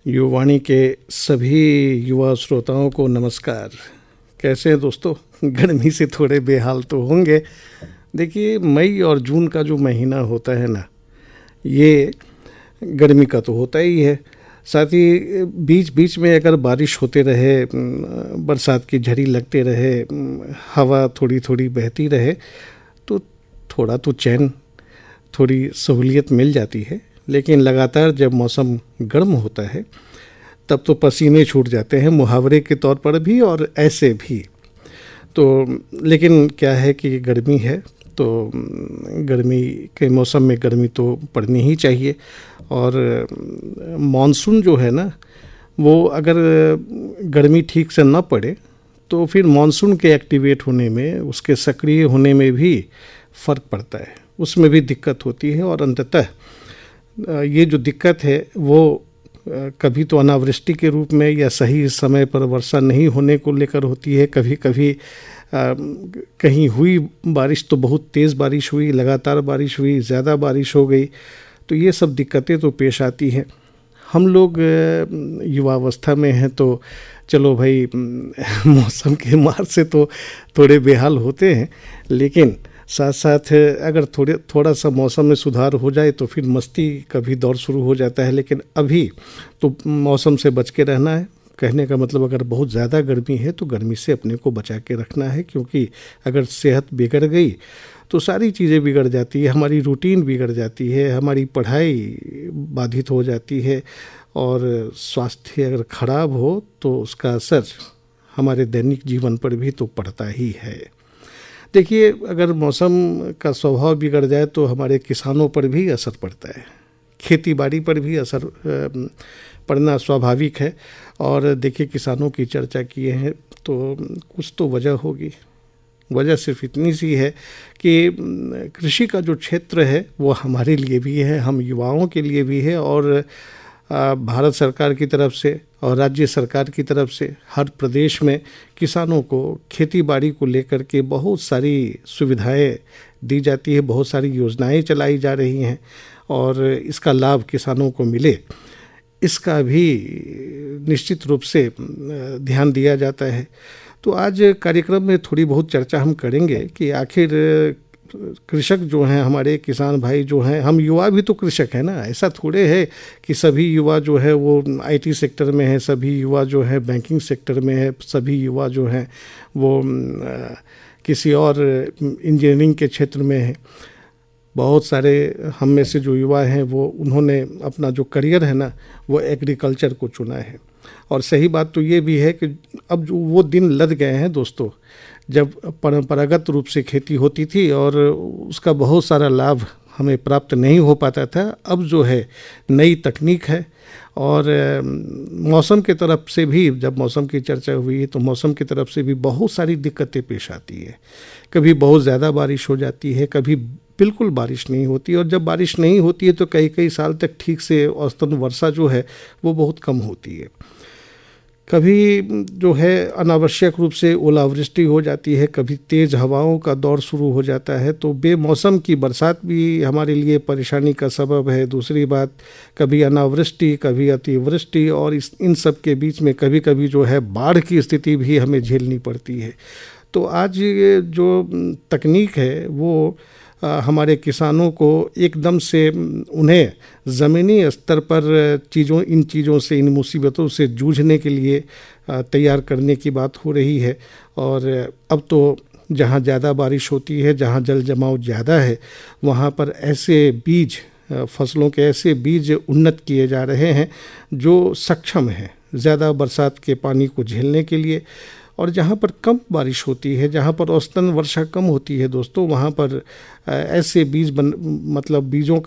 युवावाणी के सभी युवा श्रोताओं को नमस्कार। कैसे हैं दोस्तों? गर्मी से थोड़े बेहाल तो होंगे। देखिए, मई और जून का जो महीना होता है ना, ये गर्मी का तो होता ही है। साथ ही बीच बीच में अगर बारिश होते रहे, बरसात की झड़ी लगते रहे, हवा थोड़ी थोड़ी बहती रहे तो थोड़ा तो चैन, थोड़ी सहूलियत मिल जाती है। लेकिन लगातार जब मौसम गर्म होता है तब तो पसीने छूट जाते हैं, मुहावरे के तौर पर भी और ऐसे भी। तो लेकिन क्या है कि गर्मी है तो गर्मी के मौसम में गर्मी तो पड़नी ही चाहिए। और मानसून जो है ना, वो अगर गर्मी ठीक से ना पड़े तो फिर मानसून के एक्टिवेट होने में, उसके सक्रिय होने में भी फ़र्क पड़ता है, उसमें भी दिक्कत होती है। और अंततः ये जो दिक्कत है वो कभी तो अनावृष्टि के रूप में या सही समय पर वर्षा नहीं होने को लेकर होती है। कभी कभी कहीं हुई बारिश तो बहुत तेज़ बारिश हुई, लगातार बारिश हुई, ज़्यादा बारिश हो गई, तो ये सब दिक्कतें तो पेश आती हैं। हम लोग युवावस्था में हैं तो चलो भाई, मौसम के मार से तो थोड़े बेहाल होते हैं, लेकिन साथ साथ अगर थोड़ा सा मौसम में सुधार हो जाए तो फिर मस्ती का भी दौर शुरू हो जाता है। लेकिन अभी तो मौसम से बच के रहना है। कहने का मतलब, अगर बहुत ज़्यादा गर्मी है तो गर्मी से अपने को बचा के रखना है, क्योंकि अगर सेहत बिगड़ गई तो सारी चीज़ें बिगड़ जाती है, हमारी रूटीन बिगड़ जाती है, हमारी पढ़ाई बाधित हो जाती है, और स्वास्थ्य अगर ख़राब हो तो उसका असर हमारे दैनिक जीवन पर भी तो पड़ता ही है। देखिए, अगर मौसम का स्वभाव बिगड़ जाए तो हमारे किसानों पर भी असर पड़ता है, खेती बाड़ी पर भी असर पड़ना स्वाभाविक है। और देखिए, किसानों की चर्चा किए हैं तो कुछ तो वजह होगी। वजह सिर्फ इतनी सी है कि कृषि का जो क्षेत्र है वो हमारे लिए भी है, हम युवाओं के लिए भी है, और भारत सरकार की तरफ से और राज्य सरकार की तरफ से हर प्रदेश में किसानों को खेती बाड़ी को लेकर के बहुत सारी सुविधाएं दी जाती है, बहुत सारी योजनाएं चलाई जा रही हैं, और इसका लाभ किसानों को मिले, इसका भी निश्चित रूप से ध्यान दिया जाता है। तो आज कार्यक्रम में थोड़ी बहुत चर्चा हम करेंगे कि आखिर कृषक जो हैं, हमारे किसान भाई जो हैं, हम युवा भी तो कृषक हैं ना। ऐसा थोड़े है कि सभी युवा जो है वो आईटी सेक्टर में है, सभी युवा जो है बैंकिंग सेक्टर में है, सभी युवा जो हैं वो किसी और इंजीनियरिंग के क्षेत्र में है। बहुत सारे हम में से जो युवा हैं वो उन्होंने अपना जो करियर है ना वो एग्रीकल्चर को चुना है। और सही बात तो ये भी है कि अब जो वो दिन लद गए हैं दोस्तों, जब परंपरागत रूप से खेती होती थी और उसका बहुत सारा लाभ हमें प्राप्त नहीं हो पाता था। अब जो है नई तकनीक है, और मौसम की तरफ से भी, जब मौसम की चर्चा हुई तो मौसम की तरफ से भी बहुत सारी दिक्कतें पेश आती है। कभी बहुत ज़्यादा बारिश हो जाती है, कभी बिल्कुल बारिश नहीं होती, और जब बारिश नहीं होती है तो कई कई साल तक ठीक से औसतन वर्षा जो है वो बहुत कम होती है। कभी जो है अनावश्यक रूप से ओलावृष्टि हो जाती है, कभी तेज़ हवाओं का दौर शुरू हो जाता है, तो बेमौसम की बरसात भी हमारे लिए परेशानी का सबब है। दूसरी बात, कभी अनावृष्टि, कभी अतिवृष्टि, और इन सब के बीच में कभी कभी जो है बाढ़ की स्थिति भी हमें झेलनी पड़ती है। तो आज ये जो तकनीक है वो हमारे किसानों को एकदम से उन्हें ज़मीनी स्तर पर इन चीज़ों से, इन मुसीबतों से जूझने के लिए तैयार करने की बात हो रही है। और अब तो जहाँ ज़्यादा बारिश होती है, जहाँ जल जमाव ज़्यादा है, वहाँ पर ऐसे बीज, फसलों के ऐसे बीज उन्नत किए जा रहे हैं जो सक्षम हैं ज़्यादा बरसात के पानी को झेलने के लिए। और जहाँ पर कम बारिश होती है, जहाँ पर औसतन वर्षा कम होती है दोस्तों, वहाँ पर ऐसे बीजों